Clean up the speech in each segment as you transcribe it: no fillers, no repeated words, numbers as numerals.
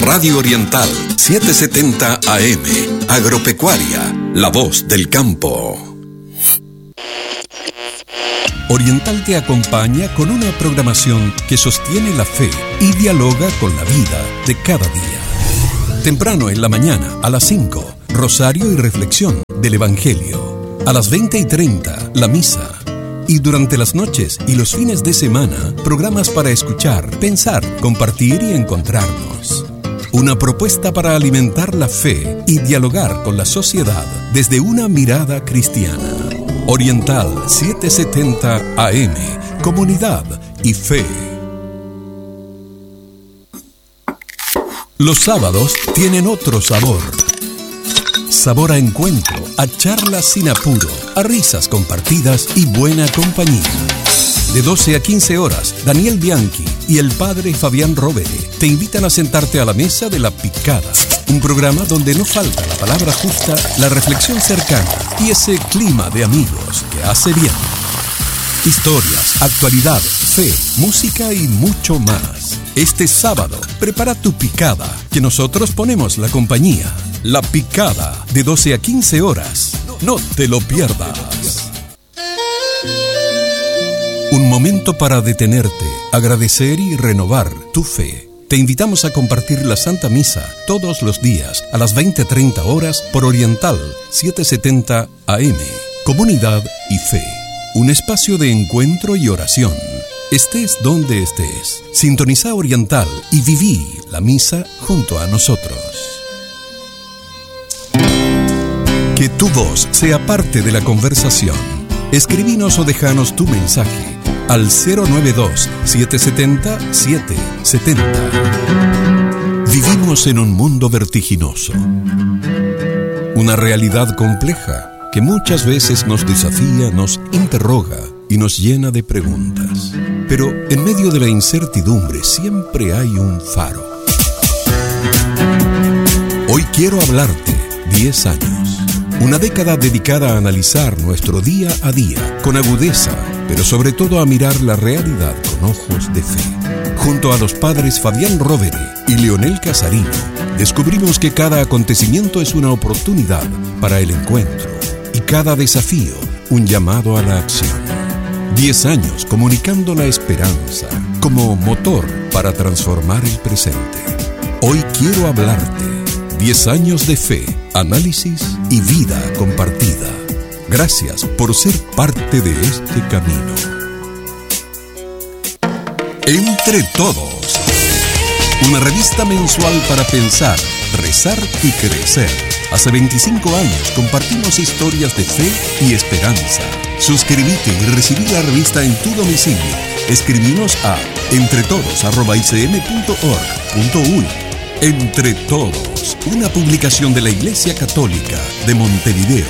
Radio Oriental 770 AM. Agropecuaria, la voz del campo. Oriental te acompaña con una programación que sostiene la fe y dialoga con la vida de cada día. Temprano en la mañana, a las 5, rosario y reflexión del Evangelio. A las 20:30, la misa. Y durante las noches y los fines de semana, programas para escuchar, pensar, compartir y encontrarnos. Una propuesta para alimentar la fe y dialogar con la sociedad desde una mirada cristiana. Oriental 770 AM, comunidad y fe. Los sábados tienen otro sabor. Sabor a encuentro, a charlas sin apuro, a risas compartidas y buena compañía. De 12 a 15 horas, Daniel Bianchi y el padre Fabián Rovere te invitan a sentarte a la mesa de La Picada, un programa donde no falta la palabra justa, la reflexión cercana y ese clima de amigos que hace bien. Historias, actualidad, fe, música y mucho más. Este sábado, prepara tu picada, que nosotros ponemos la compañía. La Picada, de 12 a 15 horas. No te lo pierdas. Un momento para detenerte, agradecer y renovar tu fe. Te invitamos a compartir la Santa Misa todos los días a las 20:30 horas por Oriental 770 AM. Comunidad y fe. Un espacio de encuentro y oración. Estés donde estés, sintoniza Oriental y viví la misa junto a nosotros. Que tu voz sea parte de la conversación. Escribinos o déjanos tu mensaje al 092-770-770. Vivimos en un mundo vertiginoso. Una realidad compleja que muchas veces nos desafía, nos interroga y nos llena de preguntas. Pero en medio de la incertidumbre siempre hay un faro. Hoy quiero hablarte 10 años. Una década dedicada a analizar nuestro día a día con agudeza, pero sobre todo a mirar la realidad con ojos de fe. Junto a los padres Fabián Rovere y Leonel Casarino, descubrimos que cada acontecimiento es una oportunidad para el encuentro y cada desafío un llamado a la acción. 10 años comunicando la esperanza como motor para transformar el presente. Hoy quiero hablarte. 10 años de fe, análisis y vida compartida. Gracias por ser parte de este camino. Entre Todos. Una revista mensual para pensar, rezar y crecer. Hace 25 años compartimos historias de fe y esperanza. Suscríbete y recibí la revista en tu domicilio. Escribinos a entretodos@icm.org.uy. Entre Todos, una publicación de la Iglesia Católica de Montevideo.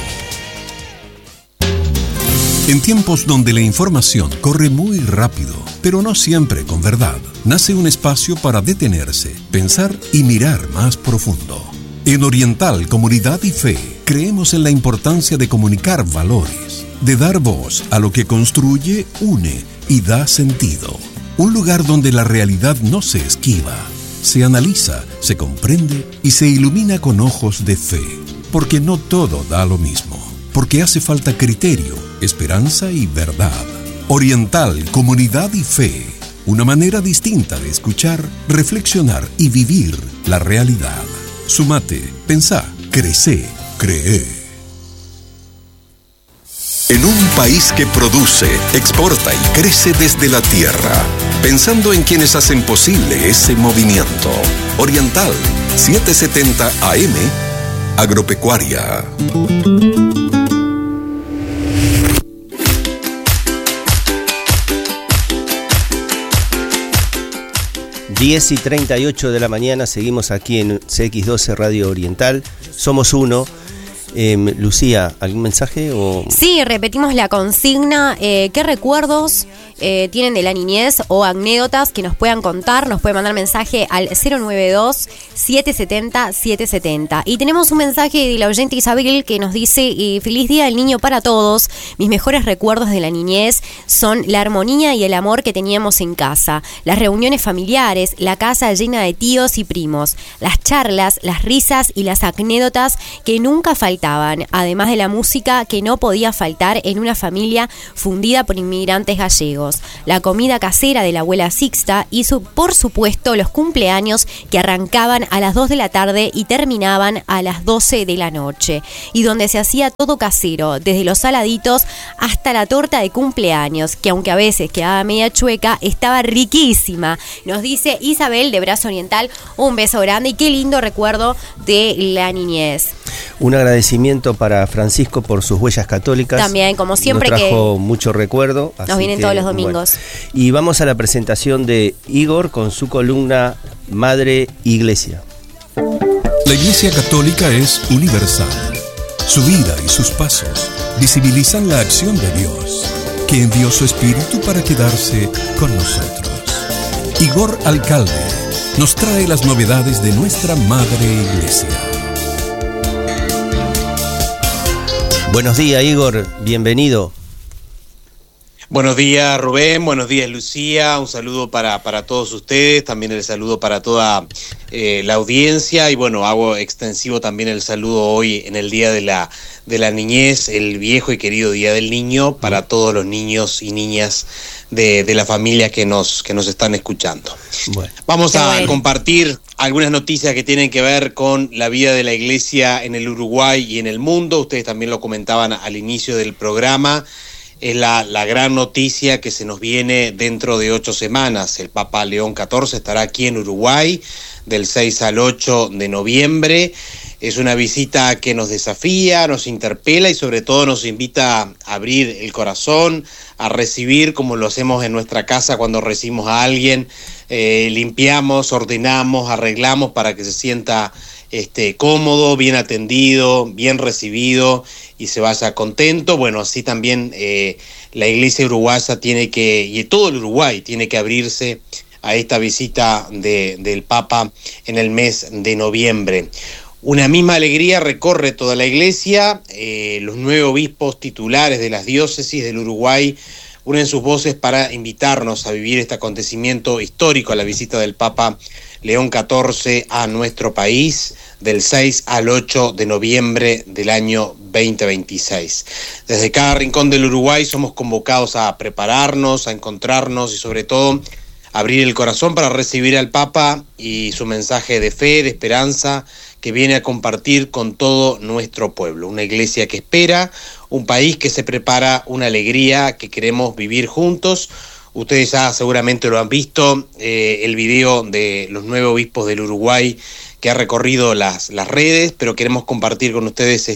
En tiempos donde la información corre muy rápido, pero no siempre con verdad, nace un espacio para detenerse, pensar y mirar más profundo. En Oriental, Comunidad y Fe, creemos en la importancia de comunicar valores, de dar voz a lo que construye, une y da sentido. Un lugar donde la realidad no se esquiva, se analiza, se comprende y se ilumina con ojos de fe. Porque no todo da lo mismo. Porque hace falta criterio, esperanza y verdad. Oriental, Comunidad y Fe. Una manera distinta de escuchar, reflexionar y vivir la realidad. Sumate, pensá, crecé, cree. En un país que produce, exporta y crece desde la tierra, pensando en quienes hacen posible ese movimiento. Oriental 770 AM, Agropecuaria. Diez y 38 de la mañana, seguimos aquí en CX12 Radio Oriental. Somos uno. Lucía, ¿algún mensaje? Sí, repetimos la consigna. ¿Qué recuerdos tienen de la niñez o anécdotas que nos puedan contar, nos pueden mandar mensaje al 092-770-770. Y tenemos un mensaje de la oyente Isabel que nos dice: feliz día del niño para todos. Mis mejores recuerdos de la niñez son la armonía y el amor que teníamos en casa, las reuniones familiares, la casa llena de tíos y primos, las charlas, las risas y las anécdotas que nunca faltaban, además de la música que no podía faltar en una familia fundida por inmigrantes gallegos, la comida casera de la abuela Sixta y por supuesto los cumpleaños que arrancaban a las 2 de la tarde y terminaban a las 12 de la noche, y donde se hacía todo casero, desde los saladitos hasta la torta de cumpleaños, que aunque a veces quedaba media chueca, estaba riquísima. Nos dice Isabel de Brazo Oriental, un beso grande y qué lindo recuerdo de la niñez. Un agradecimiento para Francisco por sus huellas católicas. También, como siempre, nos trajo mucho recuerdo. Nos vienen todos los domingos. Bueno. Y vamos a la presentación de Igor con su columna Madre Iglesia. La Iglesia Católica es universal. Su vida y sus pasos visibilizan la acción de Dios, que envió su Espíritu para quedarse con nosotros. Igor Alcalde nos trae las novedades de nuestra Madre Iglesia. Buenos días, Igor, bienvenido. Buenos días, Rubén, buenos días, Lucía, un saludo para todos ustedes, también el saludo para toda la audiencia, y bueno, hago extensivo también el saludo hoy en el Día de la Niñez, el viejo y querido Día del Niño, para todos los niños y niñas de la familia que nos están escuchando. Bueno. Vamos a compartir algunas noticias que tienen que ver con la vida de la Iglesia en el Uruguay y en el mundo. Ustedes también lo comentaban al inicio del programa. Es la gran noticia que se nos viene dentro de 8 semanas. El Papa León XIV estará aquí en Uruguay del 6 al 8 de noviembre. Es una visita que nos desafía, nos interpela y sobre todo nos invita a abrir el corazón, a recibir como lo hacemos en nuestra casa cuando recibimos a alguien. Limpiamos, ordenamos, arreglamos para que se sienta cómodo, bien atendido, bien recibido y se vaya contento. Bueno, así también la Iglesia uruguaya y todo el Uruguay tiene que abrirse a esta visita del Papa en el mes de noviembre. Una misma alegría recorre toda la Iglesia. Los 9 obispos titulares de las diócesis del Uruguay unen sus voces para invitarnos a vivir este acontecimiento histórico, a la visita del Papa León XIV a nuestro país del 6 al 8 de noviembre del año 2026. Desde cada rincón del Uruguay somos convocados a prepararnos, a encontrarnos y sobre todo abrir el corazón para recibir al Papa y su mensaje de fe, de esperanza, que viene a compartir con todo nuestro pueblo. Una iglesia que espera, un país que se prepara, una alegría que queremos vivir juntos. Ustedes ya seguramente lo han visto, el video de los 9 obispos del Uruguay que ha recorrido las redes, pero queremos compartir con ustedes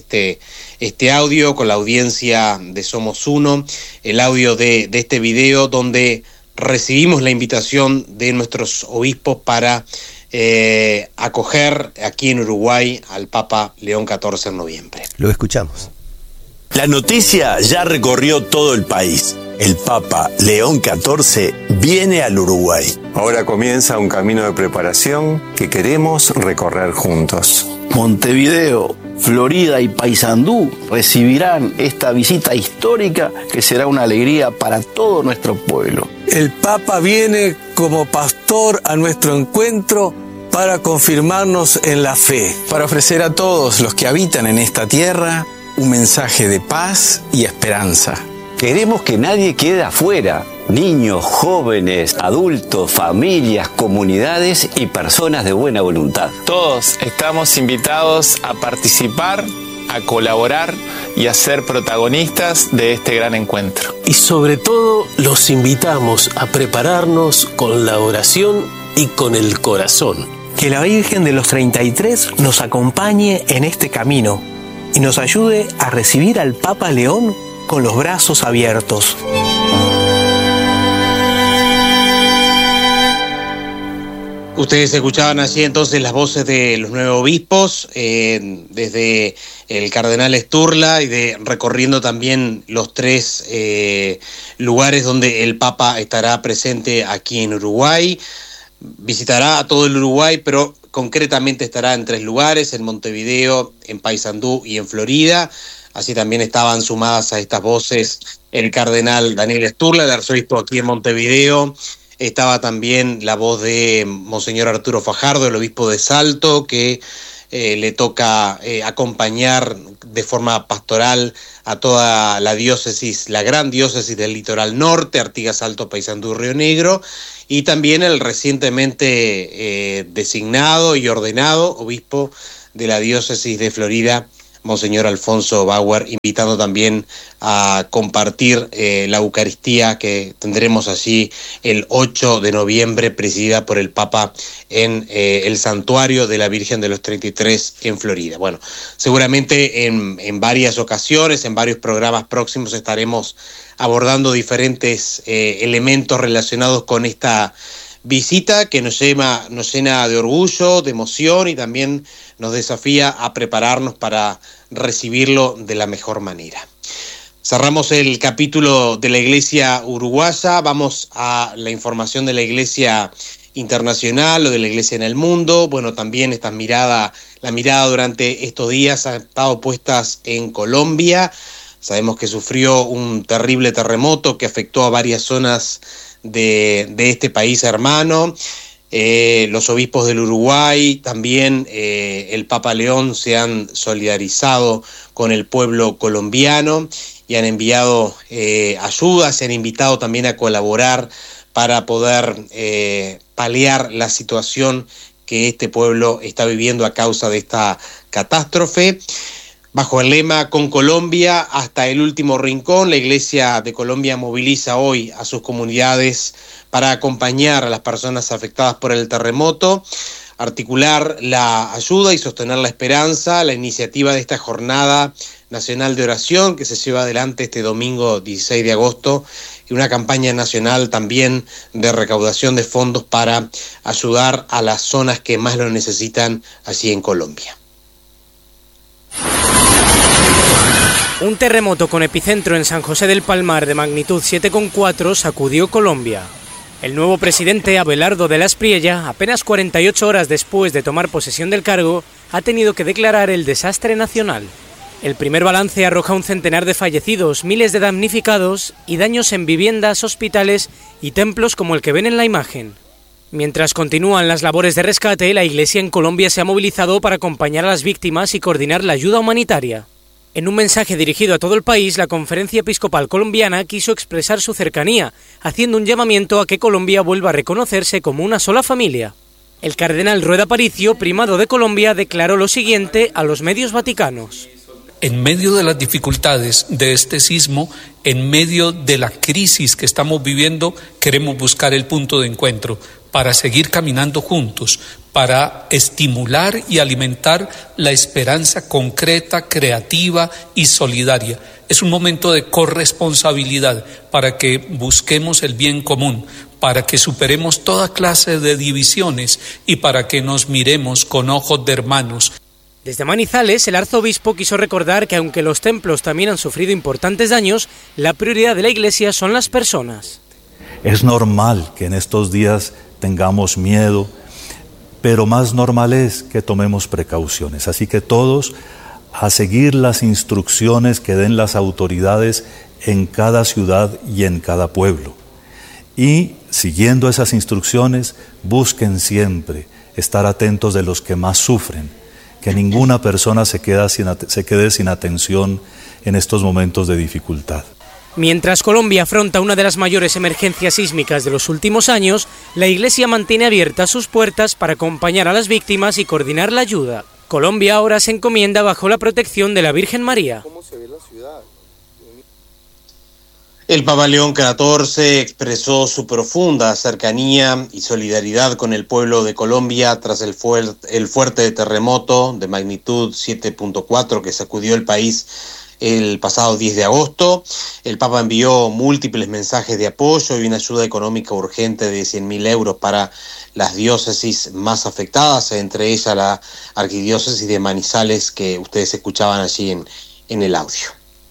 este audio con la audiencia de Somos Uno, el audio de este video donde recibimos la invitación de nuestros obispos para acoger aquí en Uruguay al Papa León XIV en noviembre. Lo escuchamos. La noticia ya recorrió todo el país. El Papa León XIV viene al Uruguay. Ahora comienza un camino de preparación que queremos recorrer juntos. Montevideo, Florida y Paysandú recibirán esta visita histórica que será una alegría para todo nuestro pueblo. El Papa viene como pastor a nuestro encuentro para confirmarnos en la fe, para ofrecer a todos los que habitan en esta tierra un mensaje de paz y esperanza. Queremos que nadie quede afuera. Niños, jóvenes, adultos, familias, comunidades y personas de buena voluntad. Todos estamos invitados a participar, a colaborar y a ser protagonistas de este gran encuentro. Y sobre todo los invitamos a prepararnos con la oración y con el corazón. Que la Virgen de los 33 nos acompañe en este camino y nos ayude a recibir al Papa León con los brazos abiertos. Ustedes escuchaban allí entonces las voces de los 9 obispos, desde el cardenal Sturla y recorriendo también los 3 lugares donde el Papa estará presente aquí en Uruguay. Visitará a todo el Uruguay, pero concretamente estará en 3 lugares, en Montevideo, en Paysandú y en Florida. Así también estaban sumadas a estas voces el cardenal Daniel Sturla, el arzobispo aquí en Montevideo. Estaba también la voz de Monseñor Arturo Fajardo, el obispo de Salto, que le toca acompañar de forma pastoral a toda la diócesis, la gran diócesis del litoral norte, Artigas, Salto, Paysandú, Río Negro, y también el recientemente designado y ordenado obispo de la diócesis de Florida, Monseñor Alfonso Bauer, invitando también a compartir la Eucaristía que tendremos allí el 8 de noviembre, presidida por el Papa en el Santuario de la Virgen de los 33 en Florida. Bueno, seguramente en varias ocasiones, en varios programas próximos estaremos abordando diferentes elementos relacionados con esta visita que nos llena de orgullo, de emoción y también nos desafía a prepararnos para recibirlo de la mejor manera. Cerramos el capítulo de la Iglesia uruguaya, vamos a la información de la Iglesia internacional o de la Iglesia en el mundo. Bueno, también la mirada durante estos días ha estado puestas en Colombia. Sabemos que sufrió un terrible terremoto que afectó a varias zonas de este país hermano. Los obispos del Uruguay, también el Papa León se han solidarizado con el pueblo colombiano y han enviado ayuda, se han invitado también a colaborar para poder paliar la situación que este pueblo está viviendo a causa de esta catástrofe. Bajo el lema Con Colombia hasta el último rincón, la Iglesia de Colombia moviliza hoy a sus comunidades para acompañar a las personas afectadas por el terremoto, articular la ayuda y sostener la esperanza. La iniciativa de esta Jornada Nacional de Oración que se lleva adelante este domingo 16 de agosto y una campaña nacional también de recaudación de fondos para ayudar a las zonas que más lo necesitan allí en Colombia. Un terremoto con epicentro en San José del Palmar de magnitud 7,4 sacudió Colombia. El nuevo presidente Abelardo de la Espriella, apenas 48 horas después de tomar posesión del cargo, ha tenido que declarar el desastre nacional. El primer balance arroja un centenar de fallecidos, miles de damnificados y daños en viviendas, hospitales y templos como el que ven en la imagen. Mientras continúan las labores de rescate, la Iglesia en Colombia se ha movilizado para acompañar a las víctimas y coordinar la ayuda humanitaria. En un mensaje dirigido a todo el país, la Conferencia Episcopal Colombiana quiso expresar su cercanía, haciendo un llamamiento a que Colombia vuelva a reconocerse como una sola familia. El cardenal Rueda Aparicio, primado de Colombia, declaró lo siguiente a los medios vaticanos. En medio de las dificultades de este sismo, en medio de la crisis que estamos viviendo, queremos buscar el punto de encuentro para seguir caminando juntos, para estimular y alimentar la esperanza concreta, creativa y solidaria. Es un momento de corresponsabilidad para que busquemos el bien común, para que superemos toda clase de divisiones y para que nos miremos con ojos de hermanos. Desde Manizales, el arzobispo quiso recordar que aunque los templos también han sufrido importantes daños, la prioridad de la Iglesia son las personas. Es normal que en estos días tengamos miedo, pero más normal es que tomemos precauciones. Así que todos a seguir las instrucciones que den las autoridades en cada ciudad y en cada pueblo. Y siguiendo esas instrucciones, busquen siempre estar atentos de los que más sufren, que ninguna persona se quede sin atención en estos momentos de dificultad. Mientras Colombia afronta una de las mayores emergencias sísmicas de los últimos años, la Iglesia mantiene abiertas sus puertas para acompañar a las víctimas y coordinar la ayuda. Colombia ahora se encomienda bajo la protección de la Virgen María. ¿Cómo se ve la ciudad? El Papa León XIV expresó su profunda cercanía y solidaridad con el pueblo de Colombia tras el fuerte terremoto de magnitud 7.4 que sacudió el país el pasado 10 de agosto. El Papa envió múltiples mensajes de apoyo y una ayuda económica urgente de 100.000 euros para las diócesis más afectadas, entre ellas la arquidiócesis de Manizales, que ustedes escuchaban allí en el audio.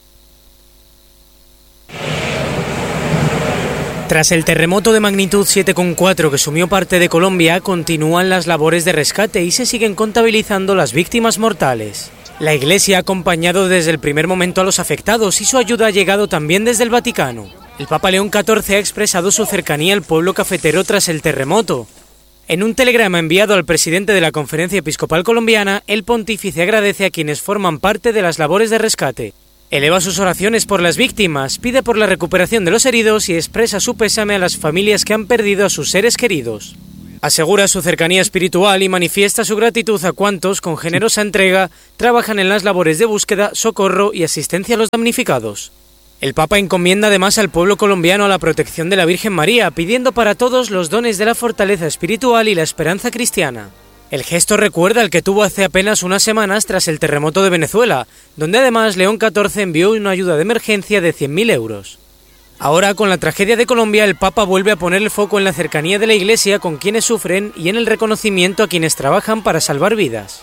Tras el terremoto de magnitud 7,4 que sumió parte de Colombia, continúan las labores de rescate y se siguen contabilizando las víctimas mortales. La Iglesia ha acompañado desde el primer momento a los afectados y su ayuda ha llegado también desde el Vaticano. El Papa León XIV ha expresado su cercanía al pueblo cafetero tras el terremoto. En un telegrama enviado al presidente de la Conferencia Episcopal Colombiana, el pontífice agradece a quienes forman parte de las labores de rescate. Eleva sus oraciones por las víctimas, pide por la recuperación de los heridos y expresa su pésame a las familias que han perdido a sus seres queridos. Asegura su cercanía espiritual y manifiesta su gratitud a cuantos, con generosa entrega, trabajan en las labores de búsqueda, socorro y asistencia a los damnificados. El Papa encomienda además al pueblo colombiano a la protección de la Virgen María, pidiendo para todos los dones de la fortaleza espiritual y la esperanza cristiana. El gesto recuerda al que tuvo hace apenas unas semanas tras el terremoto de Venezuela, donde además León XIV envió una ayuda de emergencia de 100.000 euros. Ahora, con la tragedia de Colombia, el Papa vuelve a poner el foco en la cercanía de la Iglesia con quienes sufren y en el reconocimiento a quienes trabajan para salvar vidas.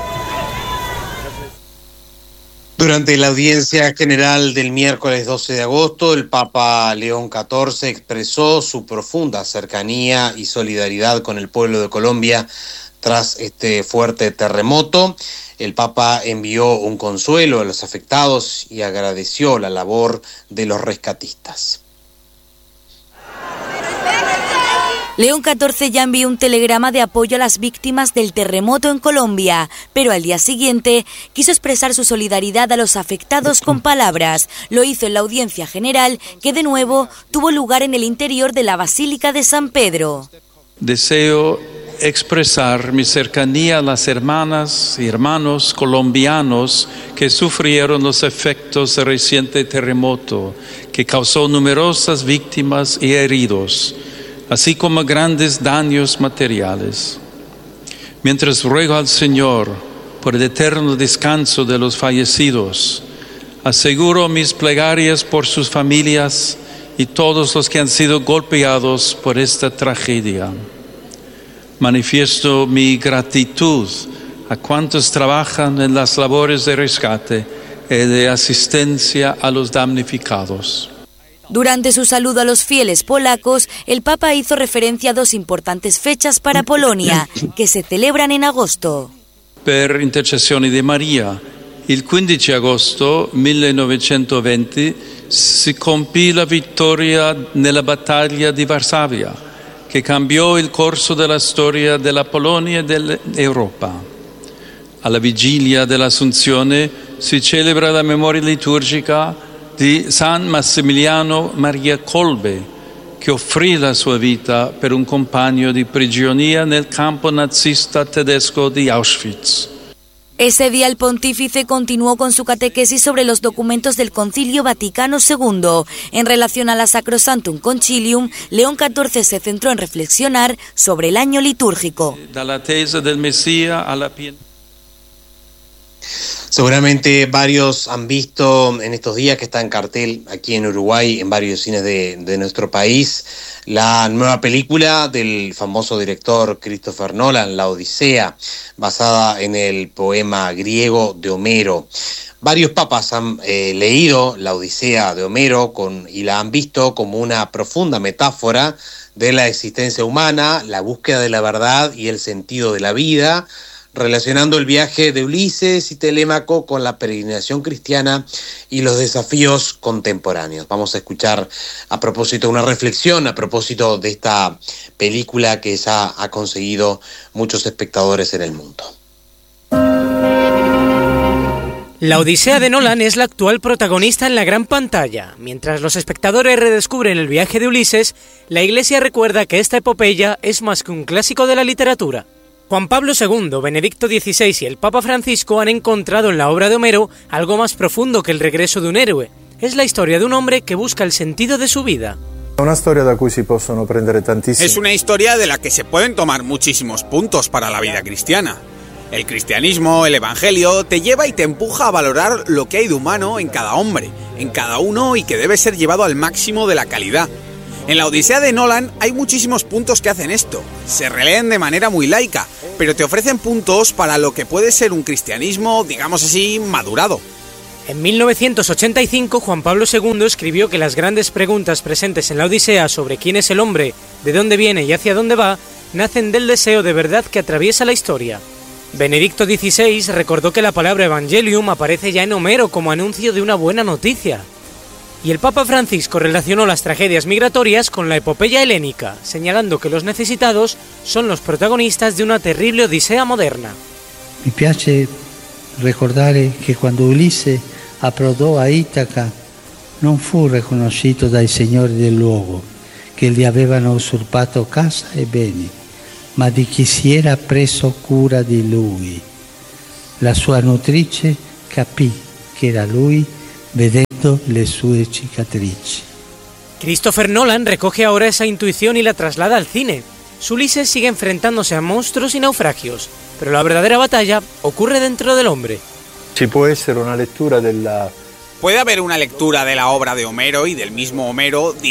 Durante la audiencia general del miércoles 12 de agosto, el Papa León XIV expresó su profunda cercanía y solidaridad con el pueblo de Colombia tras este fuerte terremoto. El Papa envió un consuelo a los afectados y agradeció la labor de los rescatistas. León XIV ya envió un telegrama de apoyo a las víctimas del terremoto en Colombia, pero al día siguiente quiso expresar su solidaridad a los afectados con palabras. Lo hizo en la audiencia general, que de nuevo tuvo lugar en el interior de la Basílica de San Pedro. Deseo expresar mi cercanía a las hermanas y hermanos colombianos que sufrieron los efectos del reciente terremoto, que causó numerosas víctimas y heridos, así como grandes daños materiales. Mientras ruego al Señor por el eterno descanso de los fallecidos, aseguro mis plegarias por sus familias y todos los que han sido golpeados por esta tragedia. Manifiesto mi gratitud a cuantos trabajan en las labores de rescate y de asistencia a los damnificados. Durante su saludo a los fieles polacos, el Papa hizo referencia a dos importantes fechas para Polonia, que se celebran en agosto. Per intercessione di Maria, il 15 agosto 1920 si compì la vittoria nella battaglia di Varsavia, che cambiò il corso della storia della Polonia e dell'Europa. Alla vigilia dell'Assunzione si celebra la memoria liturgica di San Massimiliano Maria Kolbe, che offrì la sua vita per un compagno di prigionia nel campo nazista tedesco di Auschwitz. Ese día el pontífice continuó con su catequesis sobre los documentos del Concilio Vaticano II. En relación a la Sacrosanctum Concilium, León XIV se centró en reflexionar sobre el año litúrgico. Seguramente varios han visto en estos días que está en cartel aquí en Uruguay, en varios cines de nuestro país, la nueva película del famoso director Christopher Nolan, La Odisea, basada en el poema griego de Homero. Varios papas han leído La Odisea de Homero y la han visto como una profunda metáfora de la existencia humana, la búsqueda de la verdad y el sentido de la vida, relacionando el viaje de Ulises y Telémaco con la peregrinación cristiana y los desafíos contemporáneos. Vamos a escuchar a propósito una reflexión a propósito de esta película que ya ha conseguido muchos espectadores en el mundo. La Odisea de Nolan es la actual protagonista en la gran pantalla. Mientras los espectadores redescubren el viaje de Ulises, la Iglesia recuerda que esta epopeya es más que un clásico de la literatura. Juan Pablo II, Benedicto XVI y el Papa Francisco han encontrado en la obra de Homero algo más profundo que el regreso de un héroe. Es la historia de un hombre que busca el sentido de su vida. Es una historia de la que se pueden tomar muchísimos puntos para la vida cristiana. El cristianismo, el evangelio, te lleva y te empuja a valorar lo que hay de humano en cada hombre, en cada uno, y que debe ser llevado al máximo de la calidad. En la Odisea de Nolan hay muchísimos puntos que hacen esto. Se releen de manera muy laica, pero te ofrecen puntos para lo que puede ser un cristianismo, digamos así, madurado. En 1985, Juan Pablo II escribió que las grandes preguntas presentes en la Odisea sobre quién es el hombre, de dónde viene y hacia dónde va, nacen del deseo de verdad que atraviesa la historia. Benedicto XVI recordó que la palabra Evangelium aparece ya en Homero como anuncio de una buena noticia. Y el Papa Francisco relacionó las tragedias migratorias con la epopeya helénica, señalando que los necesitados son los protagonistas de una terrible odisea moderna. Mi piace ricordare che quando Ulisse approdò a Itaca non fu riconosciuto dai signori del luogo che gli avevano usurpato casa e beni, ma di chi si era preso cura di lui. La sua nutrice capì che era lui vedendo le sue cicatrici. Christopher Nolan recoge ahora esa intuición y la traslada al cine. Su Ulises sigue enfrentándose a monstruos y naufragios, pero la verdadera batalla ocurre dentro del hombre. Ci può essere una lettura della... Puede haber una lectura de la obra de Homero y del mismo Homero